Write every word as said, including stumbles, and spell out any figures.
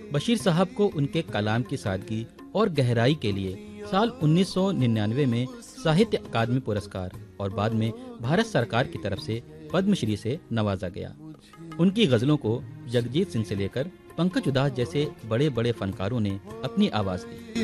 बशीर साहब को उनके कलाम की सादगी और गहराई के लिए साल उन्नीस सौ निन्यानवे में साहित्य अकादमी पुरस्कार और बाद में भारत सरकार की तरफ से पद्मश्री से नवाजा गया। उनकी गज़लों को जगजीत सिंह से लेकर पंकज उधास जैसे बड़े बड़े फनकारों ने अपनी आवाज़ दी।